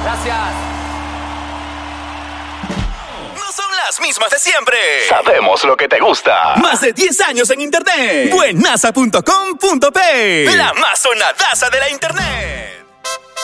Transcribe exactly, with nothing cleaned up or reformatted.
Gracias. No son las mismas de siempre. Sabemos lo que te gusta. Más de diez años en internet. Buenaza punto com punto pe. La más sonadaza de la internet.